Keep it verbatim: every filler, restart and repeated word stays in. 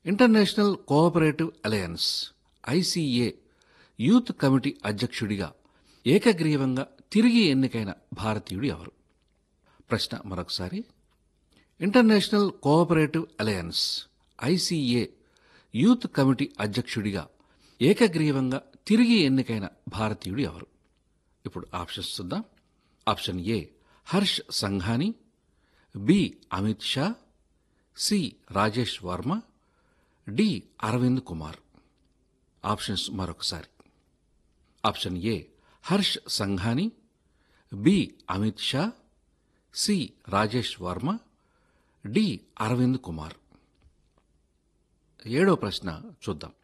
International cooperative alliance ICA youth committee అధ్యక్షుడిగా ఏకగ్రీవంగా తిరిగి ఎన్నికైన భారతీయుడు ఎవరు? ప్రశ్న మరొకసారి. International cooperative alliance ICA youth committee అధ్యక్షుడిగా ఏకగ్రీవంగా తిరిగి ఎన్నికైన భారతీయుడు ఎవరు? ఇప్పుడు ఆప్షన్స్ చూద్దాం. Option A Harsh సంఘానీ, B Amit Shah, C Rajesh Varma, D Arvind Kumar. Options మరొకసారి. Option A Harsh సంఘానీ, B Amit Shah, C Rajesh Varma, D Arvind Kumar. ఏడో ప్రశ్న చూద్దాం.